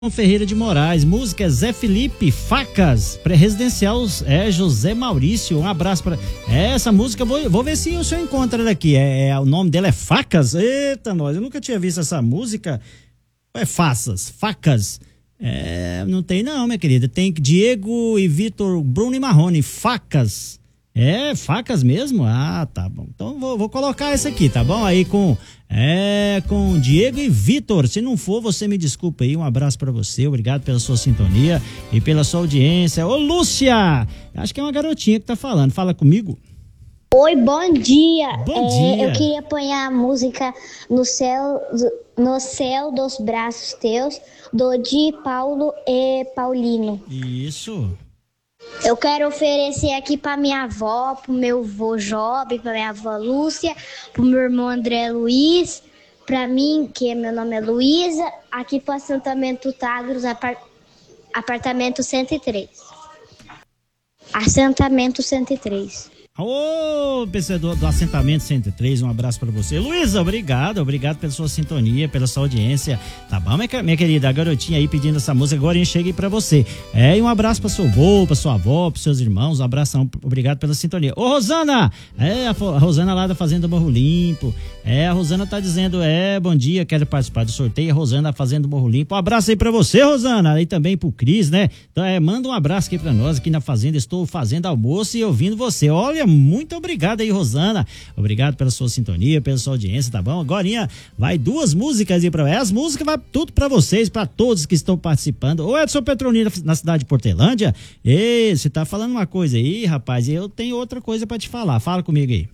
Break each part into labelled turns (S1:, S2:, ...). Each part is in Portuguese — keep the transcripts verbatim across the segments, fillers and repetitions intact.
S1: Ferreira de Moraes, música é Zé Felipe, Facas, pré-residencial é José Maurício, um abraço para essa música, vou, vou ver se o senhor encontra ela aqui, é, é, o nome dela é Facas, eita nós, eu nunca tinha visto essa música, é Faças, Facas, é, não tem não, minha querida, tem Diego e Vitor, Bruno e Marrone, Facas. É, Facas mesmo? Ah, tá bom. Então vou, vou colocar essa aqui, tá bom? Aí com é, com Diego e Vitor. Se não for, você me desculpa aí. Um abraço pra você. Obrigado pela sua sintonia e pela sua audiência. Ô, Lúcia! Acho que é uma garotinha que tá falando. Fala comigo.
S2: Oi, bom dia.
S1: Bom
S2: é,
S1: dia.
S2: Eu queria apanhar a música No Céu, no céu dos Braços Teus, do Di Paulo e Paulino.
S1: Isso.
S2: Eu quero oferecer aqui pra minha avó, pro meu avô Job, pra minha avó Lúcia, pro meu irmão André Luiz, pra mim, que meu nome é Luísa, aqui pro assentamento Tagros, apart... apartamento cento e três. Assentamento cento e três.
S1: Ô, pessoal do, do assentamento cento e três, um abraço pra você. Luísa, obrigado, obrigado pela sua sintonia, pela sua audiência, tá bom, minha, minha querida, a garotinha aí pedindo essa música, agora eu cheguei pra você. É, e um abraço pra seu avô, pra sua avó, pros seus irmãos, um abração, obrigado pela sintonia. Ô, Rosana, é, a, a Rosana lá da Fazenda Morro Limpo, é, a Rosana tá dizendo, é, bom dia, quero participar do sorteio, a Rosana da Fazenda Morro Limpo, um abraço aí pra você, Rosana, aí também pro Cris, né, então, é, manda um abraço aqui pra nós, aqui na Fazenda, estou fazendo almoço e ouvindo você, olha, muito obrigado aí, Rosana. Obrigado pela sua sintonia, pela sua audiência, tá bom? Agorinha vai duas músicas aí pra ela. As músicas vai tudo pra vocês, pra todos que estão participando. Ô, Edson Petronino, na cidade de Portelândia. Ei, você tá falando uma coisa aí, rapaz, eu tenho outra coisa pra te falar. Fala comigo aí.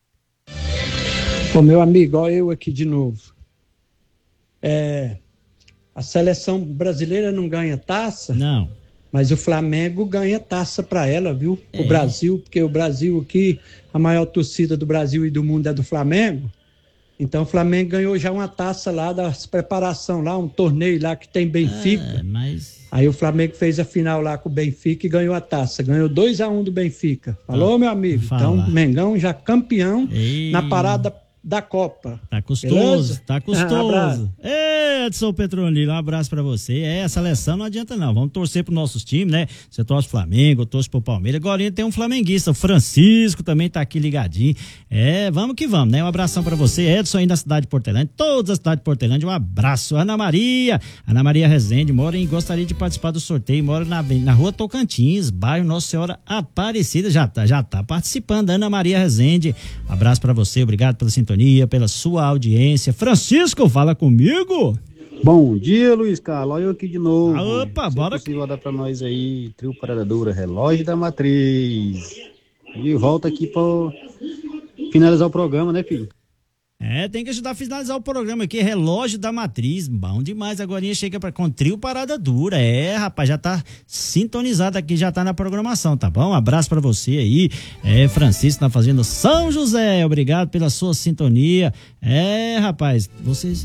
S3: Ô, meu amigo, ó, eu aqui de novo. É, a seleção brasileira não ganha taça?
S1: Não.
S3: Mas o Flamengo ganha taça para ela, viu?
S1: É.
S3: O Brasil, porque o Brasil aqui, a maior torcida do Brasil e do mundo é do Flamengo. Então o Flamengo ganhou já uma taça lá da preparação lá, um torneio lá que tem Benfica.
S1: É, mas...
S3: Aí o Flamengo fez a final lá com o Benfica e ganhou a taça. Ganhou dois a um do Benfica. Falou, ah, meu amigo?
S1: fala.
S3: Então Mengão já campeão
S1: Ei.
S3: na parada da Copa.
S1: Tá custoso,
S3: beleza?
S1: tá custoso.
S3: Ah,
S1: Ei, Edson Petronilo, um abraço pra você. É, a seleção não adianta não, vamos torcer pros nossos times, né? Você torce pro Flamengo, eu torço pro Palmeiras. Agora tem um flamenguista, o Francisco também tá aqui ligadinho. É, vamos que vamos, né? Um abração pra você, Edson aí na cidade de Portelândia, toda a cidade de Portelândia, um abraço. Ana Maria, Ana Maria Rezende, mora em, gostaria de participar do sorteio, mora na, na rua Tocantins, bairro Nossa Senhora Aparecida, já tá, já tá participando, Ana Maria Rezende, um abraço pra você, obrigado pela sintonia, pela sua audiência. Francisco, fala comigo.
S4: Bom dia, Luiz Carlos. Olha eu aqui de novo.
S1: Ah, opa,
S4: Se
S1: bora.
S4: é possível dar pra nós aí, trio Parada Dura, Relógio da Matriz. E volta aqui pra finalizar o programa, né, filho?
S1: É, tem que ajudar a finalizar o programa aqui, Relógio da Matriz, bom demais, agora chega pra, com trio Parada Dura, é, rapaz, já tá sintonizado aqui, já tá na programação, tá bom? Um abraço pra você aí, é, Francisco, tá fazendo São José, obrigado pela sua sintonia, é, rapaz, vocês...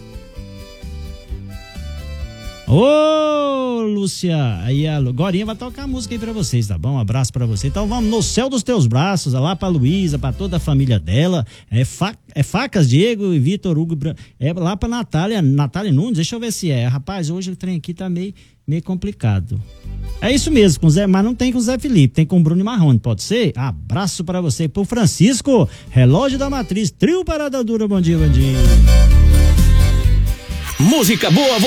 S1: Ô, Lúcia, aí a Gorinha vai tocar a música aí pra vocês, tá bom? Um abraço pra você. Então vamos no céu dos teus braços, lá pra Luísa, pra toda a família dela. É, fa é Facas, Diego e Vitor Hugo. É lá pra Natália, Natália Nunes, deixa eu ver se é. Rapaz, hoje o trem aqui tá meio, meio complicado. É isso mesmo, com Zé, mas não tem com o Zé Felipe, tem com o Bruno e Marrone, pode ser? Abraço pra você. Pro Francisco, Relógio da Matriz, trio Parada Dura, bom dia, bom dia.
S5: Música boa.